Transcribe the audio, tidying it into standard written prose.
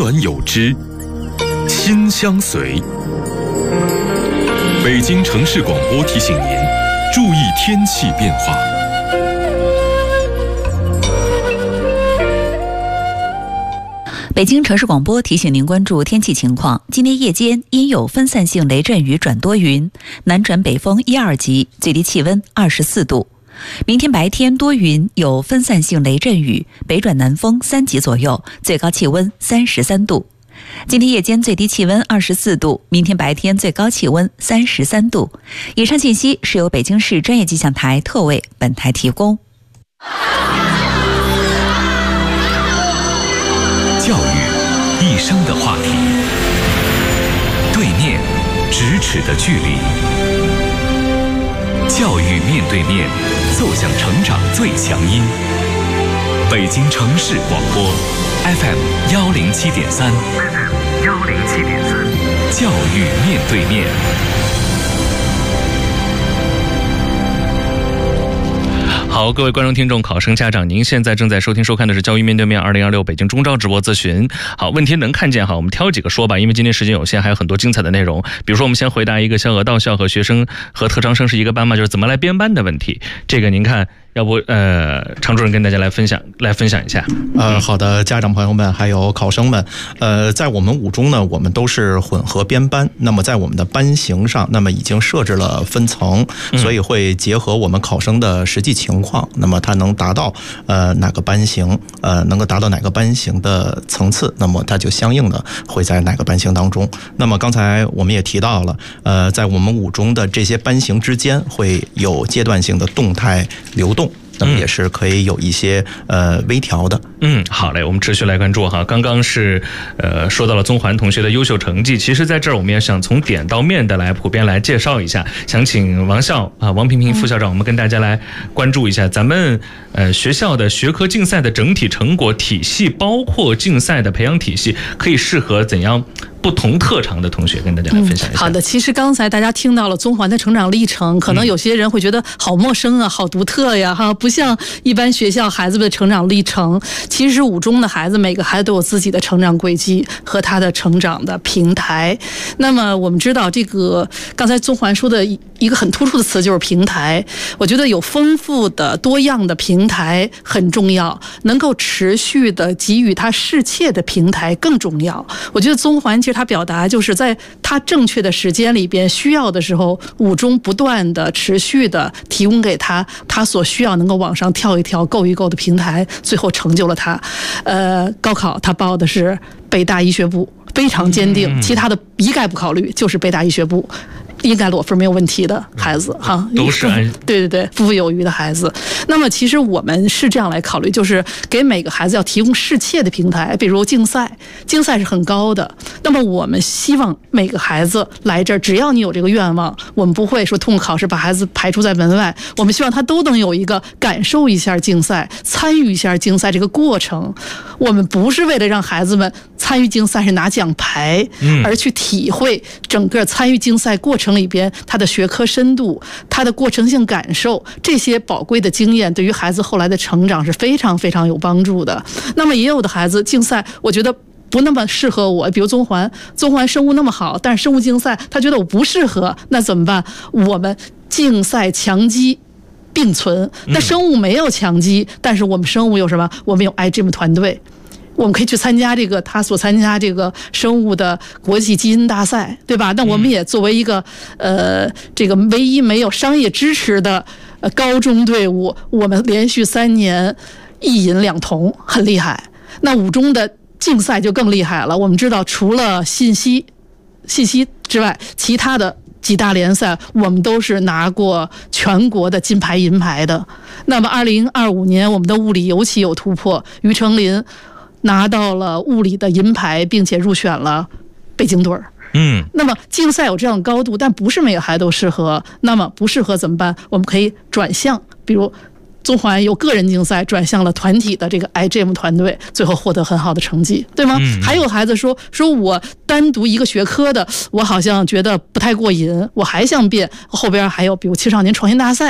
暖有之，心相随。北京城市广播提醒您，注意天气变化。 北京城市广播提醒您关注天气情况。今天夜间阴有分散性雷阵雨转多云，南转北风1、2级，最低气温24度。明天白天多云，有分散性雷阵雨，北转南风3级左右，最高气温33度。今天夜间最低气温24度，明天白天最高气温33度。以上信息是由北京市专业气象台特为本台提供。 教育一生的话题，对面咫尺的距离，教育面对面，奏响成长最强音。北京城市广播 FM 107.3，教育面对面。 好，各位观众、听众、考生、家长，您现在正在收听收看的是教育面对面2026北京中招直播咨询。好，问题能看见哈，我们挑几个说吧，因为今天时间有限，还有很多精彩的内容。比如说，我们先回答一个像俄道校和学生和特长生是一个班吗？就是怎么来编班的问题。这个您看，要不常主任跟大家来分享一下。 好的，家长朋友们还有考生们，在我们五中呢，我们都是混合编班。那么在我们的班型上，那么已经设置了分层，所以会结合我们考生的实际情况，那么他能达到哪个班型，能够达到哪个班型的层次，那么他就相应的会在哪个班型当中。那么刚才我们也提到了，在我们五中的这些班型之间会有阶段性的动态流动。那么也是可以有一些微调的。 好嘞，我们持续来关注哈。刚刚是说到了宗环同学的优秀成绩，其实在这儿我们也想从点到面的来普遍来介绍一下。想请王萍萍副校长，我们跟大家来关注一下咱们学校的学科竞赛的整体成果体系，包括竞赛的培养体系，可以适合怎样不同特长的同学，跟大家来分享一下。 好的，其实刚才大家听到了宗环的成长历程，可能有些人会觉得好陌生啊，好独特呀，不像一般学校孩子们的成长历程。其实五中的孩子，每个孩子都有自己的成长轨迹和他的成长的平台。那么我们知道，这个刚才宗环说的一个很突出的词就是平台。我觉得有丰富的多样的平台很重要，能够持续的给予他适切的平台更重要。我觉得宗环其实他表达就是在他正确的时间里边需要的时候，五中不断的持续的提供给他所需要能够往上跳一跳够一够的平台，最后成就了他。高考他报的是北大医学部，非常坚定，其他的一概不考虑，就是北大医学部应该裸分没有问题的孩子哈， 都是对，富富有余的孩子。那么其实我们是这样来考虑，就是给每个孩子要提供适切的平台，比如竞赛是很高的，那么我们希望每个孩子来这儿，只要你有这个愿望，我们不会说通过考试把孩子排除在门外，我们希望他都能有一个感受一下竞赛，参与一下竞赛这个过程。我们不是为了让孩子们参与竞赛是拿奖牌，而去体会整个参与竞赛过程里边他的学科深度，他的过程性感受，这些宝贵的经验对于孩子后来的成长是非常非常有帮助的。那么也有的孩子竞赛我觉得不那么适合我，比如宗环生物那么好，但是生物竞赛他觉得我不适合，那怎么办？我们竞赛强基并存，那生物没有强基，但是我们生物有什么？我们有 iGEM 团队，我们可以去参加他所参加这个生物的国际基因大赛，对吧？那我们也作为一个这个唯一没有商业支持的高中队伍，我们连续3年1银2铜，很厉害。那五中的竞赛就更厉害了。我们知道，除了信息之外，其他的几大联赛我们都是拿过全国的金牌银牌的。那么2025年我们的物理尤其有突破，于成林拿到了物理的银牌，并且入选了北京队。那么竞赛有这样的高度，但不是每个孩子都适合。那么不适合怎么办？我们可以转向，比如宗环由个人竞赛转向了团体的这个 iGEM 团队，最后获得很好的成绩，对吗？还有孩子说我单独一个学科的，我好像觉得不太过瘾，我还想变。后边还有比如青少年创新大赛，